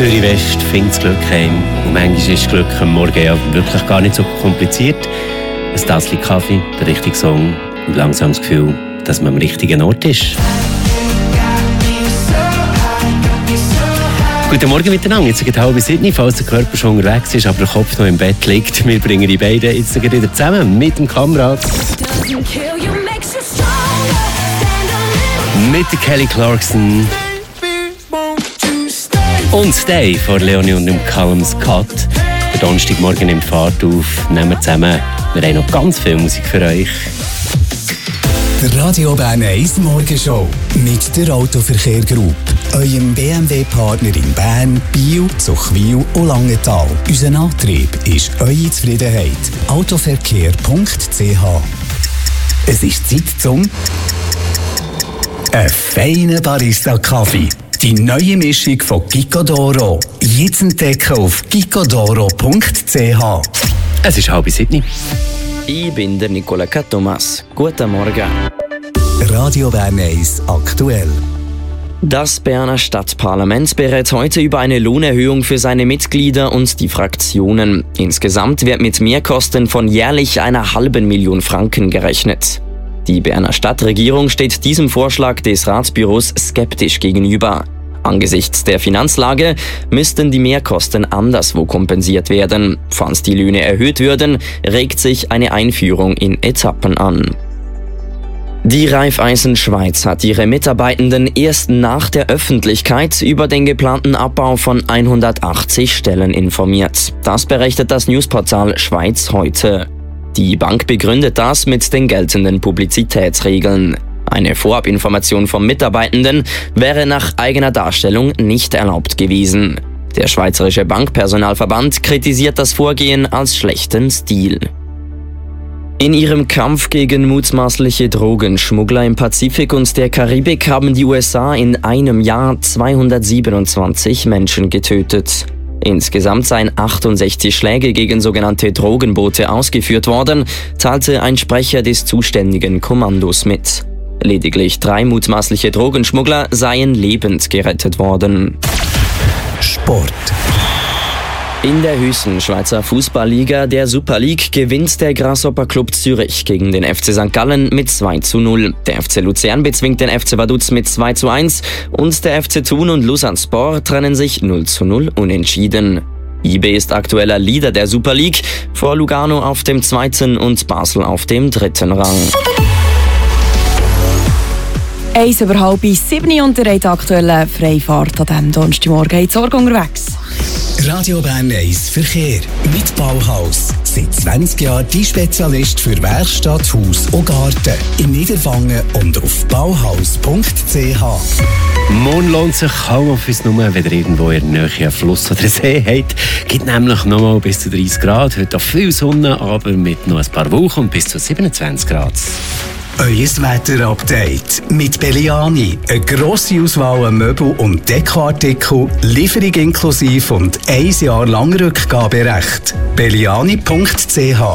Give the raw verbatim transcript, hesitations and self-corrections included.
Zürich West findet das Glück heim. Und manchmal ist Glück am Morgen ja wirklich gar nicht so kompliziert. Ein Tassel Kaffee, der richtige Song und langsam das Gefühl, dass man am richtigen Ort ist. Guten Morgen miteinander, jetzt ist halb sieben, falls der Körper schon unterwegs ist, aber der Kopf noch im Bett liegt. Wir bringen die beiden jetzt wieder zusammen mit dem Kamerad. Mit der Kelly Clarkson. Und Stay von Leonie und dem Callum Scott. Der Donnerstagmorgen nimmt Fahrt auf. Nehmen wir zusammen. Wir haben noch ganz viel Musik für euch. Der Radio Bern eins Morgenshow mit der Autoverkehr Group. Eurem B M W-Partner in Bern, Biel, Zuchwil und Langenthal. Unser Antrieb ist eure Zufriedenheit. autoverkehr punkt c h. Es ist Zeit zum ein feiner Barista-Kaffee. Die neue Mischung von Gicodoro. Jetzt entdecken auf gicodoro punkt c h. Es ist halb sieben. Ich bin der Nicola Thomas. Guten Morgen. Radio Bern eins aktuell. Das Berner Stadtparlament berät heute über eine Lohnerhöhung für seine Mitglieder und die Fraktionen. Insgesamt wird mit Mehrkosten von jährlich einer halben Million Franken gerechnet. Die Berner Stadtregierung steht diesem Vorschlag des Ratsbüros skeptisch gegenüber. Angesichts der Finanzlage müssten die Mehrkosten anderswo kompensiert werden. Falls die Löhne erhöht würden, regt sich eine Einführung in Etappen an. Die Raiffeisen Schweiz hat ihre Mitarbeitenden erst nach der Öffentlichkeit über den geplanten Abbau von hundertachtzig Stellen informiert. Das berichtet das Newsportal Schweiz heute. Die Bank begründet das mit den geltenden Publizitätsregeln. Eine Vorabinformation vom Mitarbeitenden wäre nach eigener Darstellung nicht erlaubt gewesen. Der Schweizerische Bankpersonalverband kritisiert das Vorgehen als schlechten Stil. In ihrem Kampf gegen mutmaßliche Drogenschmuggler im Pazifik und der Karibik haben die U S A in einem Jahr zweihundertsiebenundzwanzig Menschen getötet. Insgesamt seien achtundsechzig Schläge gegen sogenannte Drogenboote ausgeführt worden, teilte ein Sprecher des zuständigen Kommandos mit. Lediglich drei mutmaßliche Drogenschmuggler seien lebend gerettet worden. Sport. In der höchsten Schweizer Fußballliga, der Super League, gewinnt der Grasshopper Club Zürich gegen den F C Sankt Gallen mit zwei zu null. Der F C Luzern bezwingt den F C Vaduz mit zwei zu eins und der F C Thun und Lausanne-Sport trennen sich null zu null unentschieden. I B ist aktueller Leader der Super League, vor Lugano auf dem zweiten und Basel auf dem dritten Rang. Eins über halb sieben und der hat aktuelle Freifahrt an diesem Donnerstagmorgen in Sorge unterwegs. Radio Bern eins Verkehr mit Bauhaus. Seit zwanzig Jahren die Spezialist für Werkstatt, Haus und Garten. In Niederwangen und auf bauhaus punkt c h. Morgen lohnt sich Homeoffice nur, wenn ihr irgendwo in der Nähe einen Fluss oder einen See habt. Gibt nämlich noch mal bis zu dreißig Grad. Heute auch viel Sonne, aber mit noch ein paar Wolken und bis zu siebenundzwanzig Grad. Euer Wetter-Update mit Belliani. Eine grosse Auswahl an Möbel- und Dekoartikel, Lieferung inklusive und ein Jahr lang Rückgaberecht. belliani punkt c h